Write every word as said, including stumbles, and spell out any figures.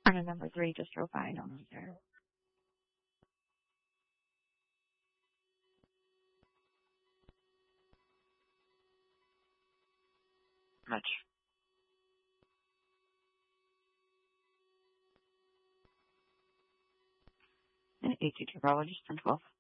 Turn number three just drove by. I don't know there. Much. And eight two two Bravo, just ten twelve.